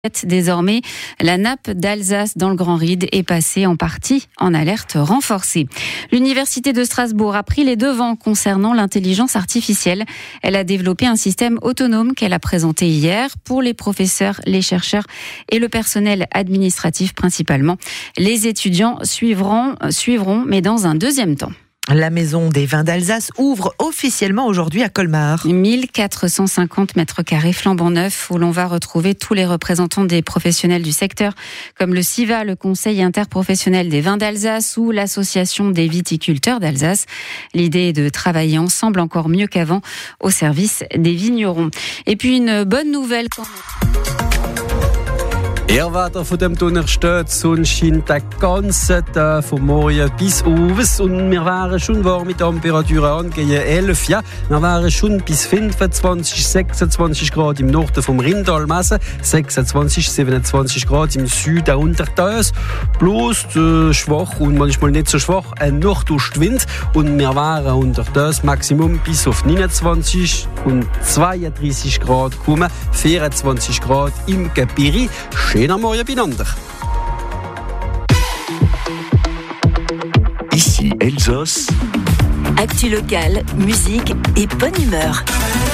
Désormais, la nappe d'Alsace dans le Grand Ride est passée en partie en alerte renforcée. L'Université de Strasbourg a pris les devants concernant l'intelligence artificielle. Elle a développé un système autonome qu'elle a présenté hier pour les professeurs, les chercheurs et le personnel administratif principalement. Les étudiants suivront, mais dans un deuxième temps. La Maison des Vins d'Alsace ouvre officiellement aujourd'hui à Colmar. 1450 mètres carrés flambant neufs où l'on va retrouver tous les représentants des professionnels du secteur, comme le CIVA, le Conseil interprofessionnel des vins d'Alsace ou l'Association des viticulteurs d'Alsace. L'idée est de travailler ensemble encore mieux qu'avant au service des vignerons. Et puis une bonne nouvelle quand même. Wetter von dem Donnerstag, die Sonne scheint den ganzen Tag vom Morgen bis abends und wir wären schon warm mit Temperaturen angehen 11, ja. Wir wären schon bis 25, 26 Grad im Norden vom Rindal messen, 26, 27 Grad im Süden Untertös, bloß schwach und manchmal nicht so schwach ein Nordostwind und wir wären untertös Maximum bis auf 29 und 32 Grad kommen, 24 Grad im Gebirge. Schöner Morgen beieinander. Ici Elsace. Actu locale, musique et bonne humeur.